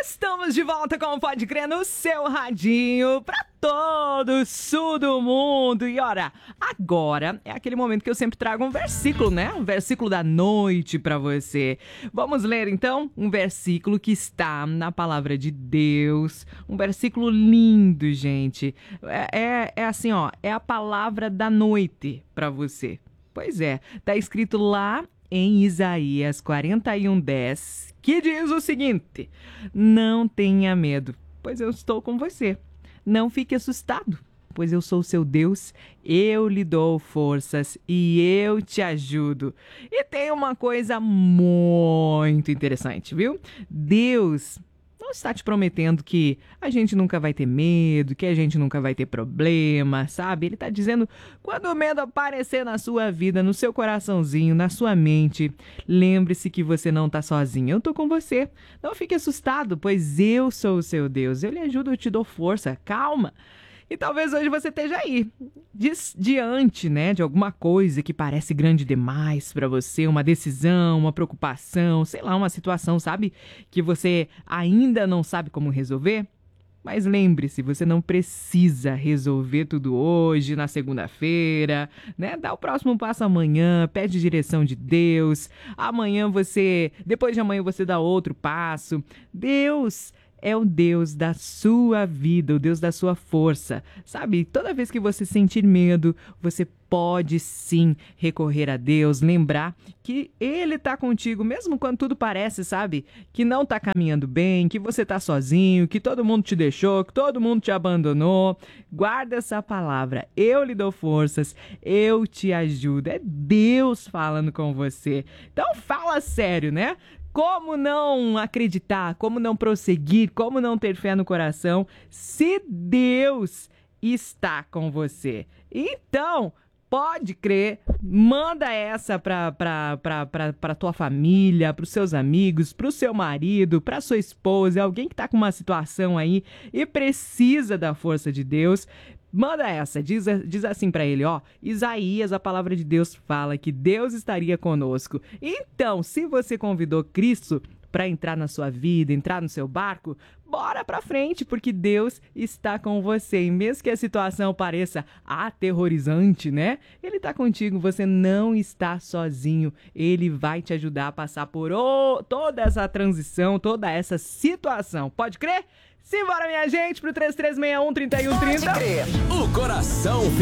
Estamos de volta com o Pode Crer no seu radinho para todo o sul do mundo. E ora, agora é aquele momento que eu sempre trago um versículo, né? Um versículo da noite para você. Vamos ler então um versículo que está na palavra de Deus. Um versículo lindo, gente. É assim, ó, é a palavra da noite para você. Pois é, tá escrito lá em Isaías 41:10, que diz o seguinte: não tenha medo, pois eu estou com você. Não fique assustado, pois eu sou seu Deus, eu lhe dou forças e eu te ajudo. E tem uma coisa muito interessante, viu? Deus não está te prometendo que a gente nunca vai ter medo, que a gente nunca vai ter problema, sabe? Ele está dizendo, quando o medo aparecer na sua vida, no seu coraçãozinho, na sua mente, lembre-se que você não está sozinho. Eu estou com você. Não fique assustado, pois eu sou o seu Deus. Eu lhe ajudo, eu te dou força. Calma. E talvez hoje você esteja aí, diante, né, de alguma coisa que parece grande demais para você, uma decisão, uma preocupação, sei lá, uma situação, sabe, que você ainda não sabe como resolver. Mas lembre-se, você não precisa resolver tudo hoje, na segunda-feira, né? Dá o próximo passo amanhã, pede direção de Deus. Depois de amanhã você dá outro passo. Deus é o Deus da sua vida, o Deus da sua força, sabe? Toda vez que você sentir medo, você pode sim recorrer a Deus, lembrar que Ele está contigo, mesmo quando tudo parece, sabe? Que não está caminhando bem, que você está sozinho, que todo mundo te deixou, que todo mundo te abandonou. Guarda essa palavra, eu lhe dou forças, eu te ajudo. É Deus falando com você. Então fala sério, né? Como não acreditar, como não prosseguir, como não ter fé no coração, se Deus está com você? Então, pode crer, manda essa para tua família, para os seus amigos, para o seu marido, para sua esposa, alguém que está com uma situação aí e precisa da força de Deus. Manda essa, diz assim pra ele, ó, Isaías, a palavra de Deus fala que Deus estaria conosco. Então, se você convidou Cristo para entrar na sua vida, entrar no seu barco, bora pra frente, porque Deus está com você. E mesmo que a situação pareça aterrorizante, né? Ele tá contigo, você não está sozinho. Ele vai te ajudar a passar por toda essa transição, toda essa situação. Pode crer? Simbora, minha gente, pro 3361-3130. Pode crer. O coração